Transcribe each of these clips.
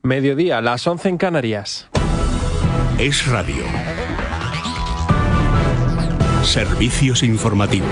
Mediodía, las 11 en Canarias. Es Radio. Servicios informativos.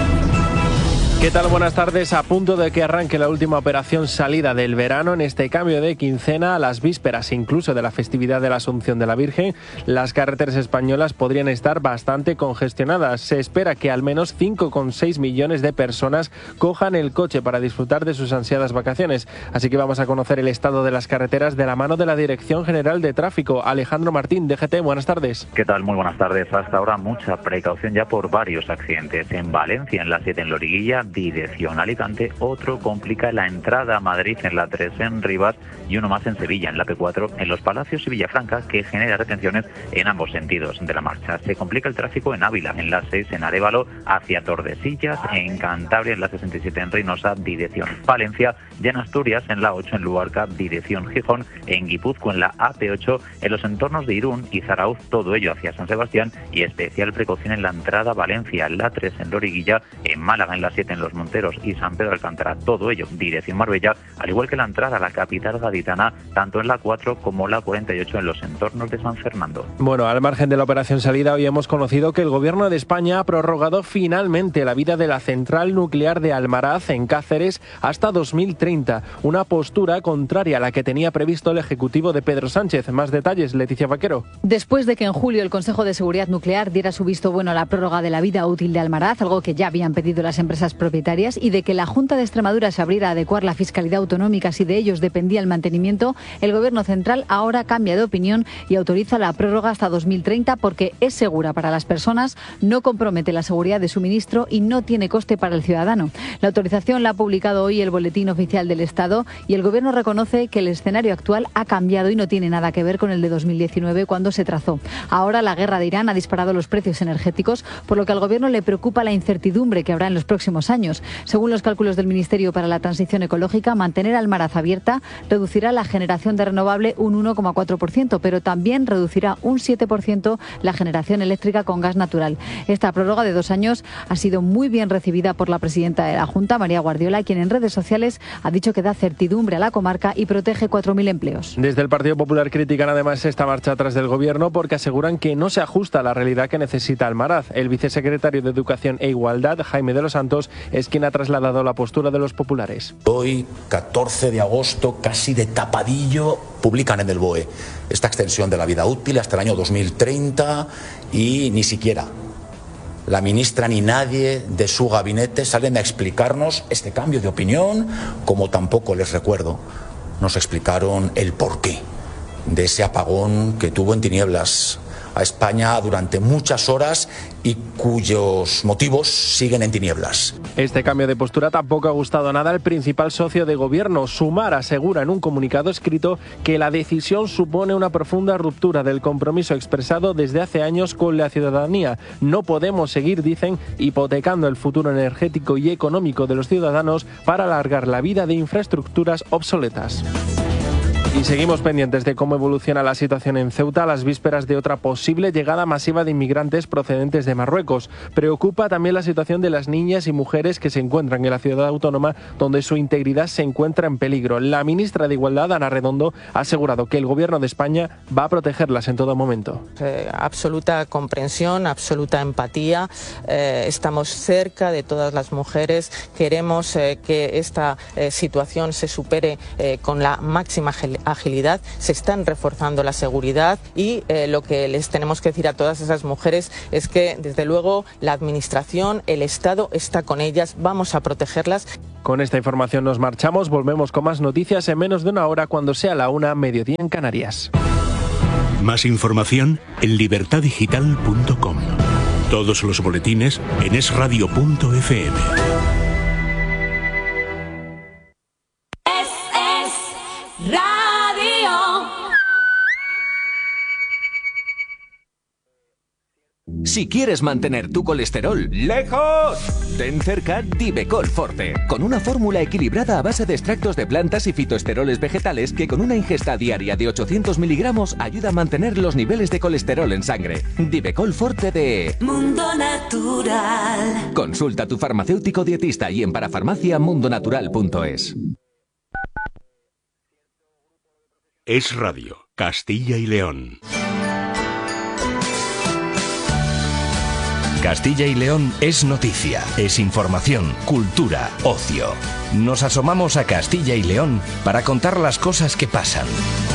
¿Qué tal? Buenas tardes. A punto de que arranque la última operación salida del verano, en este cambio de quincena, a las vísperas incluso de la festividad de la Asunción de la Virgen, las carreteras españolas podrían estar bastante congestionadas. Se espera que al menos 5,6 millones de personas cojan el coche para disfrutar de sus ansiadas vacaciones. Así que vamos a conocer el estado de las carreteras de la mano de la Dirección General de Tráfico. Alejandro Martín, DGT, buenas tardes. ¿Qué tal? Muy buenas tardes. Hasta ahora mucha precaución ya por varios accidentes. En Valencia, en la 7 en Loriguilla, dirección Alicante, otro complica la entrada a Madrid en la 3 en Rivas y uno más en Sevilla, en la P4, en Los Palacios y Villafranca, que genera retenciones en ambos sentidos de la marcha. Se complica el tráfico en Ávila, en la 6 en Arévalo, hacia Tordesillas, en Cantabria, en la 67 en Reynosa, dirección Valencia, y en Asturias, en la 8 en Luarca, dirección Gijón, en Guipúzcoa, en la AP8, en los entornos de Irún y Zarauz, todo ello hacia San Sebastián, y especial precaución en la entrada a Valencia, en la 3 en Loriguilla, en Málaga, en la 7 en Los Monteros y San Pedro de Alcántara, todo ello dirección Marbella, al igual que la entrada a la capital gaditana, tanto en la 4 como la 48 en los entornos de San Fernando. Bueno, al margen de la operación salida, hoy hemos conocido que el Gobierno de España ha prorrogado finalmente la vida de la central nuclear de Almaraz, en Cáceres, hasta 2030, una postura contraria a la que tenía previsto el Ejecutivo de Pedro Sánchez. Más detalles, Leticia Vaquero. Después de que en julio el Consejo de Seguridad Nuclear diera su visto bueno a la prórroga de la vida útil de Almaraz, algo que ya habían pedido las empresas propietarias, y de que la Junta de Extremadura se abriera a adecuar la fiscalidad autonómica si de ellos dependía el mantenimiento, el Gobierno central ahora cambia de opinión y autoriza la prórroga hasta 2030 porque es segura para las personas, no compromete la seguridad de suministro y no tiene coste para el ciudadano. La autorización la ha publicado hoy el Boletín Oficial del Estado y el Gobierno reconoce que el escenario actual ha cambiado y no tiene nada que ver con el de 2019 cuando se trazó. Ahora la guerra de Irán ha disparado los precios energéticos, por lo que al Gobierno le preocupa la incertidumbre que habrá en los próximos años. Según los cálculos del Ministerio para la Transición Ecológica, mantener Almaraz abierta reducirá la generación de renovable un 1,4%, pero también reducirá un 7% la generación eléctrica con gas natural. Esta prórroga de 2 años ha sido muy bien recibida por la presidenta de la Junta, María Guardiola, quien en redes sociales ha dicho que da certidumbre a la comarca y protege 4.000 empleos. Desde el Partido Popular critican además esta marcha atrás del Gobierno porque aseguran que no se ajusta a la realidad que necesita Almaraz. El vicesecretario de Educación e Igualdad, Jaime de los Santos, es quien ha trasladado la postura de los populares. Hoy, 14 de agosto, casi de tapadillo, publican en el BOE esta extensión de la vida útil hasta el año 2030 y ni siquiera la ministra ni nadie de su gabinete salen a explicarnos este cambio de opinión, como tampoco, les recuerdo, nos explicaron el porqué de ese apagón que tuvo en tinieblas a España durante muchas horas y cuyos motivos siguen en tinieblas. Este cambio de postura tampoco ha gustado nada al principal socio de gobierno. Sumar asegura en un comunicado escrito que la decisión supone una profunda ruptura del compromiso expresado desde hace años con la ciudadanía. No podemos seguir, dicen, hipotecando el futuro energético y económico de los ciudadanos para alargar la vida de infraestructuras obsoletas. Y seguimos pendientes de cómo evoluciona la situación en Ceuta a las vísperas de otra posible llegada masiva de inmigrantes procedentes de Marruecos. Preocupa también la situación de las niñas y mujeres que se encuentran en la ciudad autónoma, donde su integridad se encuentra en peligro. La ministra de Igualdad, Ana Redondo, ha asegurado que el Gobierno de España va a protegerlas en todo momento. Absoluta comprensión, absoluta empatía. Estamos cerca de todas las mujeres. Queremos que esta situación se supere con la máxima agilidad. Se están reforzando la seguridad y lo que les tenemos que decir a todas esas mujeres es que, desde luego, la Administración, el Estado está con ellas. Vamos a protegerlas. Con esta información nos marchamos. Volvemos con más noticias en menos de una hora cuando sea la 1, mediodía en Canarias. Más información en libertadigital.com. Todos los boletines en esradio.fm. Si quieres mantener tu colesterol lejos, ten cerca Divecol Forte, con una fórmula equilibrada a base de extractos de plantas y fitoesteroles vegetales que con una ingesta diaria de 800 miligramos ayuda a mantener los niveles de colesterol en sangre. Divecol Forte de Mundo Natural. Consulta a tu farmacéutico dietista y en parafarmacia mundonatural.es. Es Radio, Castilla y León. Castilla y León es noticia, es información, cultura, ocio. Nos asomamos a Castilla y León para contar las cosas que pasan.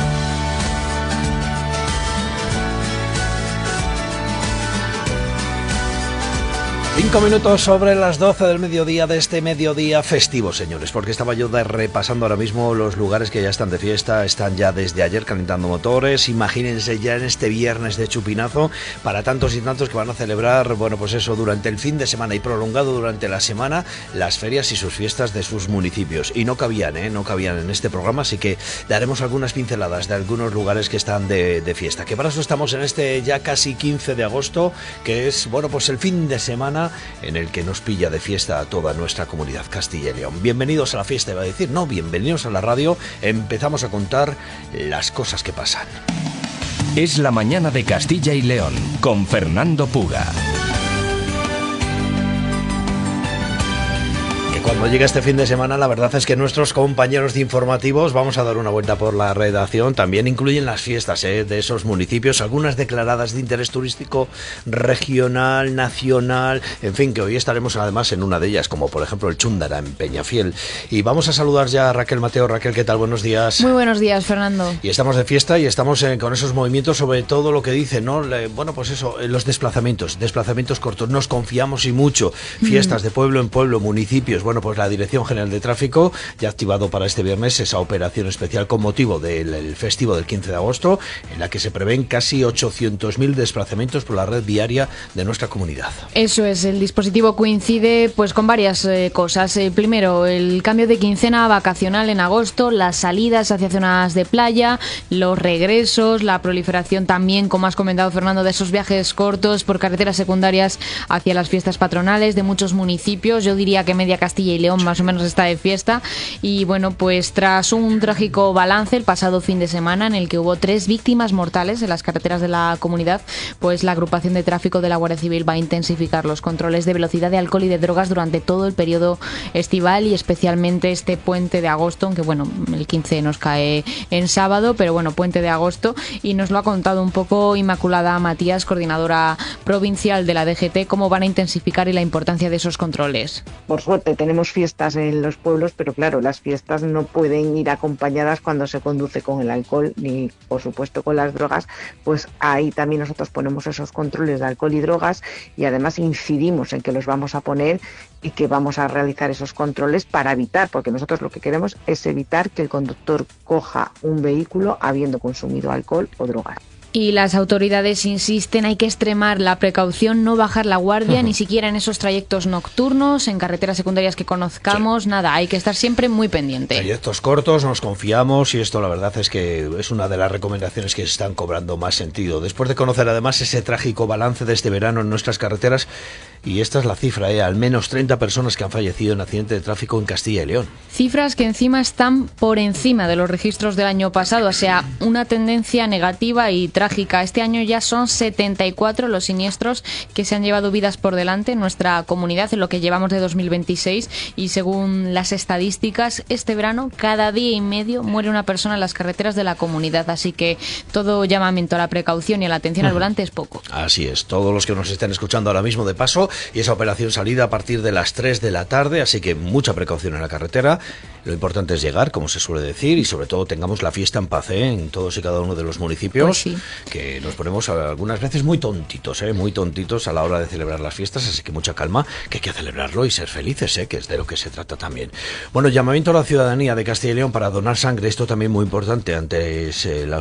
5 minutos sobre las 12 del mediodía de este mediodía festivo, señores, porque estaba yo repasando ahora mismo los lugares que ya están de fiesta, están ya desde ayer calentando motores. Imagínense ya en este viernes de chupinazo para tantos y tantos que van a celebrar, bueno, pues eso, durante el fin de semana y prolongado durante la semana, las ferias y sus fiestas de sus municipios. Y no cabían en este programa, así que daremos algunas pinceladas de algunos lugares que están de fiesta. Que para eso estamos en este ya casi 15 de agosto, que es, bueno, pues el fin de semana en el que nos pilla de fiesta a toda nuestra comunidad Castilla y León. Bienvenidos a la fiesta, iba a decir, no, bienvenidos a la radio. Empezamos a contar las cosas que pasan. Es la mañana de Castilla y León, con Fernando Puga. Cuando llega este fin de semana, la verdad es que nuestros compañeros de informativos, vamos a dar una vuelta por la redacción, también incluyen las fiestas de esos municipios, algunas declaradas de interés turístico regional, nacional, en fin, que hoy estaremos además en una de ellas, como por ejemplo el Chúndara en Peñafiel. Y vamos a saludar ya a Raquel Mateo. Raquel, ¿qué tal? Buenos días. Muy buenos días, Fernando. Y estamos de fiesta y estamos con esos movimientos, sobre todo lo que dicen, ¿no? Bueno, pues eso, los desplazamientos cortos, nos confiamos y mucho. Fiestas de pueblo en pueblo, municipios. Bueno, pues la Dirección General de Tráfico ya ha activado para este viernes esa operación especial con motivo del festivo del 15 de agosto, en la que se prevén casi 800.000 desplazamientos por la red viaria de nuestra comunidad. Eso es, el dispositivo coincide pues con varias cosas. Primero, el cambio de quincena vacacional en agosto, las salidas hacia zonas de playa, los regresos, la proliferación también, como has comentado, Fernando, de esos viajes cortos por carreteras secundarias hacia las fiestas patronales de muchos municipios. Yo diría que media Castilla y León más o menos está de fiesta. Y bueno, pues tras un trágico balance el pasado fin de semana en el que hubo 3 víctimas mortales en las carreteras de la comunidad, pues la agrupación de tráfico de la Guardia Civil va a intensificar los controles de velocidad, de alcohol y de drogas durante todo el periodo estival y especialmente este puente de agosto, aunque bueno, el 15 nos cae en sábado, pero bueno, puente de agosto. Y nos lo ha contado un poco Inmaculada Matías, coordinadora provincial de la DGT, cómo van a intensificar y la importancia de esos controles. Por suerte tenemos fiestas en los pueblos, pero claro, las fiestas no pueden ir acompañadas cuando se conduce con el alcohol ni por supuesto con las drogas. Pues ahí también nosotros ponemos esos controles de alcohol y drogas y además incidimos en que los vamos a poner y que vamos a realizar esos controles para evitar, porque nosotros lo que queremos es evitar que el conductor coja un vehículo habiendo consumido alcohol o drogas. Y las autoridades insisten, hay que extremar la precaución, no bajar la guardia, ni siquiera en esos trayectos nocturnos, en carreteras secundarias que conozcamos, nada, hay que estar siempre muy pendiente. Trayectos cortos, nos confiamos y esto la verdad es que es una de las recomendaciones que se están cobrando más sentido. Después de conocer además ese trágico balance de este verano en nuestras carreteras, y esta es la cifra, al menos 30 personas que han fallecido en accidente de tráfico en Castilla y León. Cifras que encima están por encima de los registros del año pasado, o sea, una tendencia negativa y trágica. Este año ya son 74 los siniestros que se han llevado vidas por delante en nuestra comunidad en lo que llevamos de 2026 y según las estadísticas, este verano cada día y medio muere una persona en las carreteras de la comunidad, así que todo llamamiento a la precaución y a la atención al volante es poco. Así es, todos los que nos estén escuchando ahora mismo de paso, y esa operación salida a partir de las 3 de la tarde, así que mucha precaución en la carretera. Lo importante es llegar, como se suele decir, y sobre todo tengamos la fiesta en paz en todos y cada uno de los municipios, pues sí, que nos ponemos algunas veces muy tontitos a la hora de celebrar las fiestas, así que mucha calma, que hay que celebrarlo y ser felices, que es de lo que se trata también. Bueno, llamamiento a la ciudadanía de Castilla y León para donar sangre, esto también muy importante ante la